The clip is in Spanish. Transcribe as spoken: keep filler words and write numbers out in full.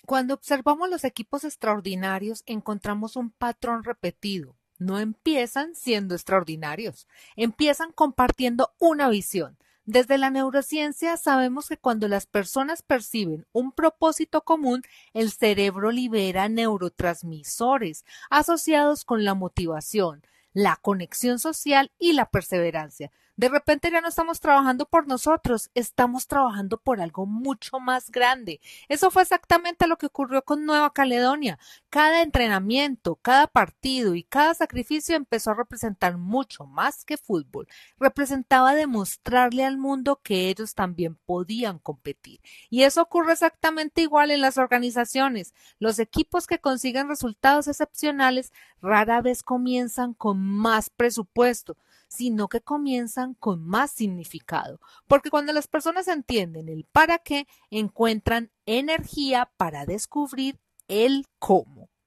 Cuando observamos los equipos extraordinarios, encontramos un patrón repetido. No empiezan siendo extraordinarios, empiezan compartiendo una visión. Desde la neurociencia sabemos que cuando las personas perciben un propósito común, el cerebro libera neurotransmisores asociados con la motivación, la conexión social y la perseverancia. De repente ya no estamos trabajando por nosotros, estamos trabajando por algo mucho más grande. Eso fue exactamente lo que ocurrió con Nueva Caledonia. Cada entrenamiento, cada partido y cada sacrificio empezó a representar mucho más que fútbol. Representaba demostrarle al mundo que ellos también podían competir. Y eso ocurre exactamente igual en las organizaciones. Los equipos que consiguen resultados excepcionales rara vez comienzan con más presupuesto, sino que comienzan con más significado, porque cuando las personas entienden el para qué, encuentran energía para descubrir el cómo.